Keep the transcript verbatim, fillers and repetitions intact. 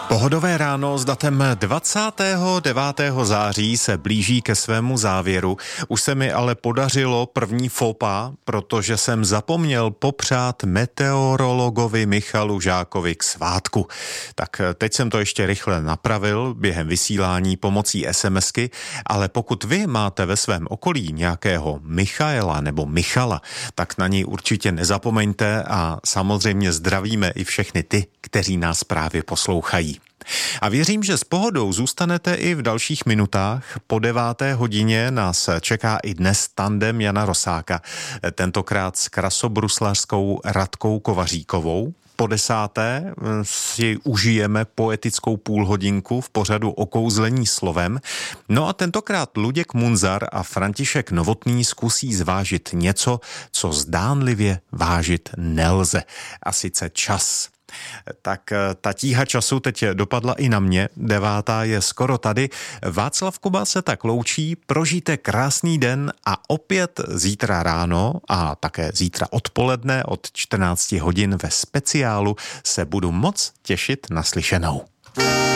Pohodové ráno s datem dvacátého devátého září se blíží ke svému závěru. Už se mi ale podařilo první fópa, protože jsem zapomněl popřát meteorologovi Michalu Žákovi k svátku. Tak teď jsem to ještě rychle napravil během vysílání pomocí SMSky, ale pokud vy máte ve svém okolí nějakého Michaela nebo Michala, tak na něj určitě nezapomeňte a samozřejmě zdravíme i všechny ty, kteří nás právě poslouchají. A věřím, že s pohodou zůstanete i v dalších minutách. Po deváté hodině nás čeká i dnes tandem Jana Rosáka, tentokrát s krasobruslařskou Radkou Kovaříkovou. Po desáté si užijeme poetickou půlhodinku v pořadu Okouzlení slovem. No a tentokrát Luděk Munzar a František Novotný zkusí zvážit něco, co zdánlivě vážit nelze. A sice čas. Tak ta tíha času teď dopadla i na mě. Devátá je skoro tady. Václav Kuba se tak loučí. Prožijte krásný den a opět zítra ráno a také zítra odpoledne od čtrnácti hodin ve speciálu se budu moc těšit na slyšenou.